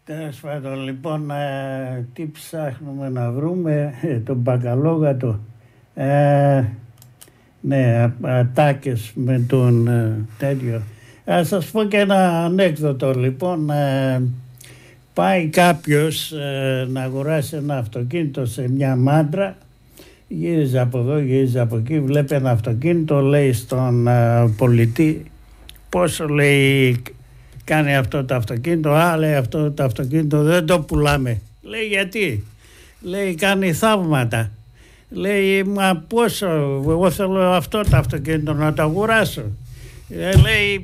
Τέλος πάντων, λοιπόν, τι ψάχνουμε να βρούμε, τον μπακαλόγατο. Ναι, ατάκες με τον τέτοιο. Ας σας πω και ένα ανέκδοτο, λοιπόν. Πάει κάποιος να αγοράσει ένα αυτοκίνητο σε μια μάντρα, γύριζε από εδώ, γύριζε από εκεί, βλέπει ένα αυτοκίνητο, λέει στον πολιτή πόσο, λέει, κάνει αυτό το αυτοκίνητο. Λέει, αυτό το αυτοκίνητο δεν το πουλάμε. Λέει, γιατί? Λέει, κάνει θαύματα. Λέει, μα πόσο, εγώ θέλω αυτό το αυτοκίνητο να το αγοράσω. Λέει,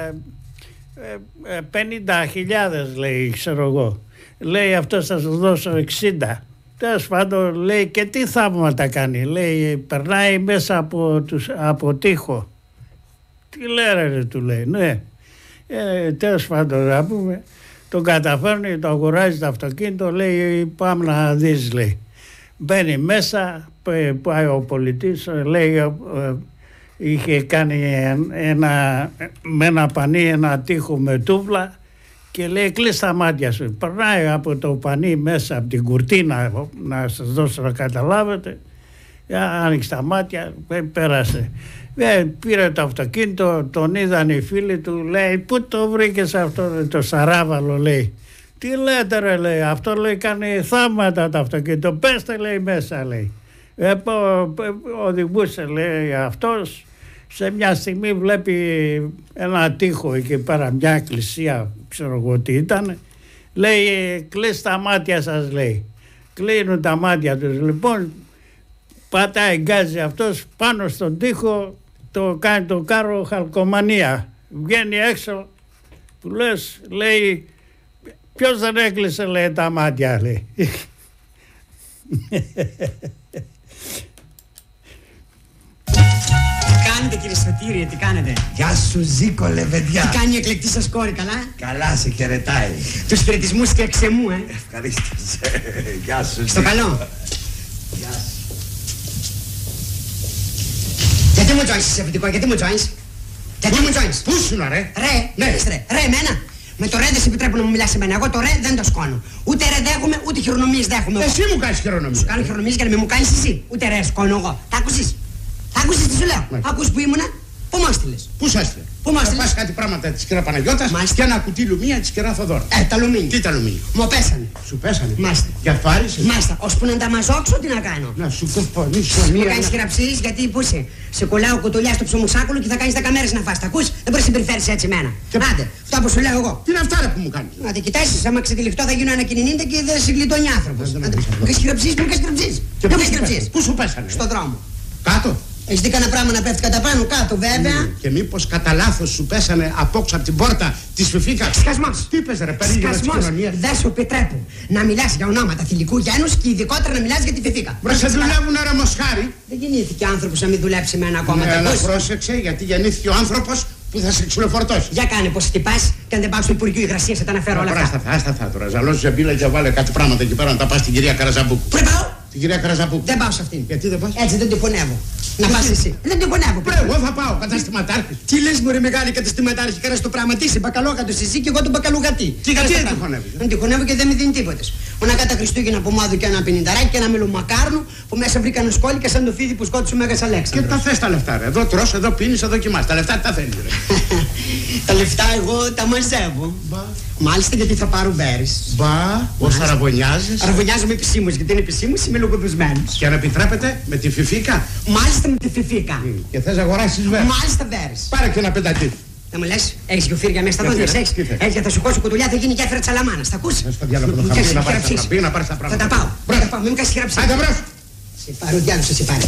50.000, λέει, ξέρω εγώ. Λέει, αυτό θα σου δώσω 60. Τέλος πάντων, λέει, και τι θαύματα κάνει? Λέει, περνάει μέσα από τοίχο. Τι λέρε, του λέει, ναι. Τέλος πάντων, να πούμε, τον καταφέρνει, το αγοράζει το αυτοκίνητο, λέει, πάμε να δεις, λέει. Μπαίνει μέσα, πάει ο πολιτής, λέει, είχε κάνει με ένα πανί ένα τοίχο με τούβλα και λέει, κλείς τα μάτια σου. Περνάει από το πανί μέσα από την κουρτίνα, να σας δώσω να καταλάβετε, άνοιξε τα μάτια, πέρασε. Πήρε το αυτοκίνητο, τον είδαν οι φίλοι του, λέει, πού το βρήκες αυτό το σαράβαλο, λέει. Τι λέτε, ρε, λέει, αυτό, λέει, κάνει θαύματα το αυτοκίνητο, πέστε, λέει, μέσα, λέει. Οδηγούσε, λέει, αυτός, σε μια στιγμή βλέπει ένα τοίχο εκεί πέρα, μια εκκλησία, ξέρω εγώ τι ήταν, λέει, κλείστε τα μάτια σας, λέει. Κλείνουν τα μάτια τους, λοιπόν, πατάει γκάζι αυτός πάνω στον τοίχο, το κάνει το κάρο χαλκομανία. Βγαίνει έξω, του λες, λέει, ποιος δεν έκλεισε, λέει, τα μάτια, λέει. Κάνετε, κύριε Σωτήρη, τι κάνετε? Γεια σου, Ζήκο, λεβεντιά. Τι κάνει η εκλεκτή σας κόρη, καλά? Καλά, σε χαιρετάει. Τους χαιρετισμούς και εξεμού, Ευχαρίστως. Γεια σου. Στο καλό. Γεια σου. Γιατί μου τζόινς είσαι αφεντικό, γιατί μου τζόινς? Γιατί μου τζόινς? Πού σου να, ρε? Ρε, ναι. Ρε, εμένα. Με το ρε δεν σε επιτρέπω να μου μιλάς εμένα. Εγώ το ρε δεν το σκόνω. Ούτε ρε δέχομαι, ούτε χειρονομίες δέχομαι. Εσύ μου κάνεις χειρονομίες. Σου κάνω χειρονομίες για να μην μου κάνεις εσύ. Ούτε ρε σκόνω εγώ. Τα άκουσες? Τα άκουσες τι σου λέω? Άκουσες που ήμουνα? Πού μ' έστειλες? Πού σ' έστειλε? Πού μ' έστειλες? Θα πας κάτι πράγματα της κυρία Παναγιώτας και ένα κουτί λουμία της κυρία Θοδώρα. Τα λουμίνια. Τι τα λουμίνια? Μου πέσανε. Σου πέσανε? Μάλιστα. Για αυτό άρεσε? Μάλιστα. Ώσπου να τα μαζόξω, τι να κάνω? Να σου κουφωνήσω Μου μία. κάνεις χειραψίσεις γιατί πού είσαι? Σε κολλάω κουτουλιά στο ψωμοσάκουλο και θα κάνεις 10 μέρες να φας. Τα ακούς? Δεν μπορείς να συμπεριφέρεις έτσι εμένα. Άντε, αυτό που σου λέω εγώ. Τι είναι αυτά, ρε, που μου κάνεις? Άντε, κοιτάξεις, άμα ξετυλιχτώ θα γίνω ένα κινηνίντα και δεν σε γλιτώνει άνθρωπος. Μου κάνεις χειραψίσεις, μου κάνεις χειραψίσεις. Πού σου πέσανε? Στον δρόμο. Κάτω. Έχεις δει κανένα πράγμα να πέφτει κατά πάνω, κάτω βέβαια. Και μήπως κατά λάθος σου πέσανε απόξω από την πόρτα της Φιφίκας? Σκασμός. Τι είπες, ρε, περίγυρα της κοινωνίας? Δεν σου επιτρέπω να μιλάς για ονόματα θηλυκού γένους και ειδικότερα να μιλάς για τη Φιφίκα. Βρε, σε δουλεύουνε, ρε, μοσχάρι. Δεν γεννήθηκε άνθρωπος να μην δουλέψει με ένα ακόμα. Αλλά πρόσεξε, γιατί γεννήθηκε ο άνθρωπος που θα σε ξυλοφορτώσει. Για κάνε πως χτυπάς και αν δεν πάω στο Υπουργείο Υγρασίας θα τα αναφέρω όλα αυτά. Άστα τώρα, ζαλώσου σε μπίλα και βάλε κάτι πράγματα εκεί πέρα να τα πας στην κυρία Καραζαμπούκου. Πού πάω? Την κυρία Καραζαμπούκου. Δεν πάω σε αυτήν. Γιατί δεν πας? Έτσι δεν την πονεύω. Να πας εσύ. Δεν την πονεύω. Εγώ θα πάω, καταστηματάρχης. Τι λες μωρέ μεγάλη καταστηματάρχη, κάνεις το πράγμα, τι είσαι μπακαλόγατος εσύ και εγώ τον μπακαλογατή. Τι γιατί δεν τυχονεύεις? Δεν τυχονεύω και δεν με δίνει τίποτε. Μονάχα τα Χριστούγεννα που μου άδουκε ένα πενινταράκι και ένα μελομακάρνο που μέσα βρήκαν σκόλικα σαν το φίδι που σκότωσε ο Μέγας Αλέξανδρος. Και τα θες τα λεφτά, ρε. Εδώ τρως, εδώ πίνεις, εδώ κοιμάς. Τα λεφτά τι τα θέλεις, ρε? Τα λεφτά εγώ τα μαζεύω. Μάλιστα γιατί θα πάρω μπέρις. Μπα, ως αραβωνιάζεσαι. Αραβωνιάζομαι επισήμως γιατί είναι επισήμως, είμαι λογοπεσμένος. Και αν επιτρέπετε με τη Φιφίκα. Μάλιστα με τη Φιφίκα. Και θες να αγοράσεις βέρες. Μάλιστα μπέρις. Πάρε και ένα πεντακί. Να μου λες, έχεις γιοφύρια μέσα στα δόντια, έχεις. Έτσι θα σου κόψω κουτουλιά, θα γίνει γέφυρα τσαλαμάνας, τα ακούς? Στο διάλογο θα πήγα να πάρεις τα πράγματα. Θα τα πάω, θα τα πάω, μην μου κάνεις χειραψίσεις. Άντε μπρος. Σε πάρει ο διάλογος, σε πάρει.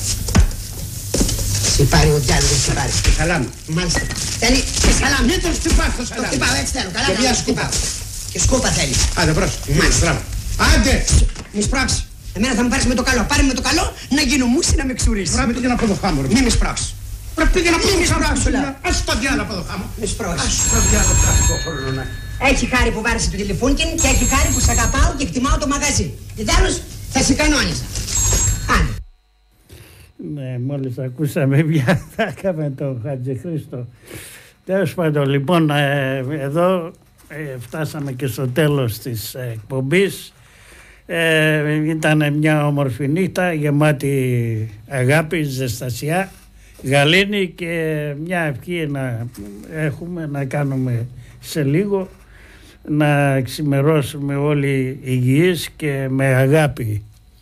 Σε πάρει ο διάλογος, σε πάρει. Και σαλάμι. Μάλιστα. Θέλει και σαλάμι. Μην το χτυπάς το Το σαλάμι. χτυπάω, έτσι θέλω, καλά. Και μια να το σκούπα. χτυπάω. Και σκούπα θέλει. Άντε μπρος. Μάλιστα. Άντε. Μη σπρώξει. Εμένα θα μου πάρεις με το καλό. Πάρε με το καλό να γίνω μουσι να με ξουρίσεις. Πρέπει πήγαινε από το χάμο. Μη με σπρώξεις. Πρέπει πήγαινε από το Μη χάμο. σπρώξου, λέω. Ας το διάλογο από το χάμο. Μη σπρώξεις. Ας το διάλογο από το χάμο. Έχει χάρη που βάρεσε το τηλεφούνκιν και έχει χάρη που σ' αγαπάω και εκτιμάω το μαγαζί. Ιδάλλως θα σε κανόνιζα. Άντε. Ναι, μόλις ακούσαμε μια τάκα με τον Χατζηχρήστο. Τέλος πάντων, λοιπόν, εδώ φτάσαμε και στο τέλος της εκπομπής. Ήταν μια όμορφη νύχτα γεμάτη αγάπη, ζεστασιά, γαλήνη και μια ευχή να έχουμε να κάνουμε σε λίγο, να ξημερώσουμε όλοι υγιείς και με αγάπη.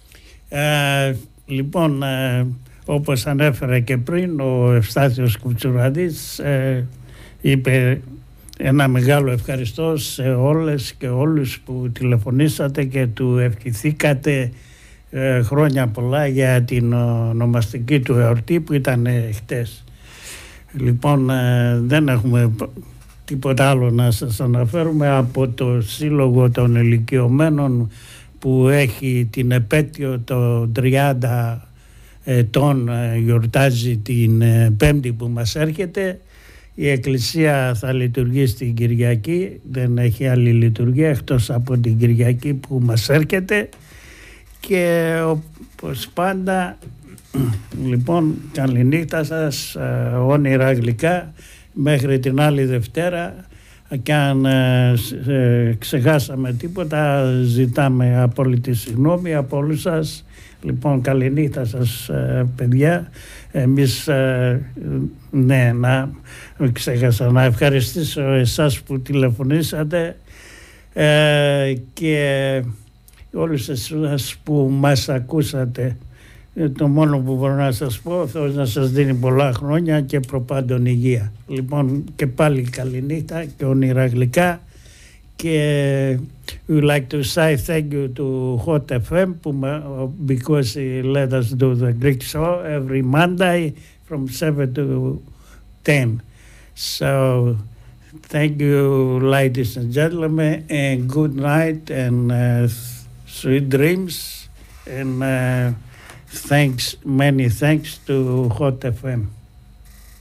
Λοιπόν, όπως ανέφερα και πριν, ο Ευστάθιος Κουτσουραντής είπε ένα μεγάλο ευχαριστώ σε όλες και όλους που τηλεφωνήσατε και του ευχηθήκατε χρόνια πολλά για την ονομαστική του εορτή που ήταν χτες. Λοιπόν, δεν έχουμε τίποτα άλλο να σας αναφέρουμε από το Σύλλογο των Ηλικιωμένων που έχει την επέτειο των 30 ετών, γιορτάζει την Πέμπτη που μας έρχεται. Η Εκκλησία θα λειτουργεί στην Κυριακή, δεν έχει άλλη λειτουργία εκτός από την Κυριακή που μας έρχεται. Και όπως πάντα, λοιπόν, καληνύχτα σας, όνειρα γλυκά μέχρι την άλλη Δευτέρα. Και αν ξεχάσαμε τίποτα, ζητάμε απόλυτη συγγνώμη από όλους σας. Λοιπόν, καληνύχτα σας, παιδιά. Εμείς, ναι, ξέχασα να ευχαριστήσω εσάς που τηλεφωνήσατε και όλους εσάς που μας ακούσατε. Το μόνο που μπορώ να σας πω, ο Θεός να σας δίνει πολλά χρόνια και προπάντων υγεία. Λοιπόν, και πάλι καληνύχτα και όνειρα γλυκά. Και we like to say thank you to Hot FM because he let us do the Greek show every Monday from 7 to 10. So thank you, ladies and gentlemen, and good night and sweet dreams, and many thanks to Hot FM.